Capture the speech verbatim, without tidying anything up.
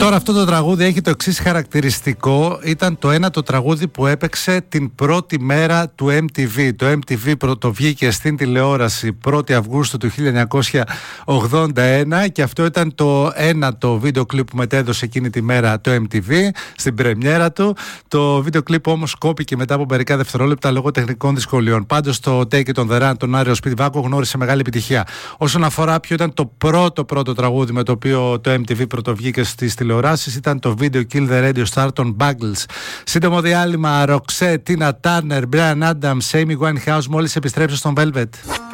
Τώρα αυτό το τραγούδι έχει το εξής χαρακτηριστικό. Ήταν το ένα το τραγούδι που έπαιξε την πρώτη μέρα του εμ τι βι. Το εμ τι βι το βγήκε στην τηλεόραση πρώτη Αυγούστου του χίλια εννιακόσια ογδόντα ένα και αυτό ήταν το ένα το βίντεο κλιπ που μετέδωσε εκείνη τη μέρα το εμ τι βι στην πρεμιέρα του. Το βίντεο κλιπ όμως κόπηκε μετά από μερικά δευτερόλεπτα λόγω τεχνικών δυσκολιών. Πάντως το Take It on the Run, τον Άριο Σπιτβάκο, γνώρισε μεγάλη επιτυχία. Όσον αφορά ποιο ήταν το πρώτο πρώτο τραγούδι με το οποίο το εμ τι βι πρωτοβγήκε στις τηλεοράσεις, ήταν το βίντεο Kill the Radio Star των Bangles. Σύντομο διάλειμμα, Roxette, Tina Turner, Bryan Adams, Amy Winehouse, μόλις επιστρέψω στον Velvet.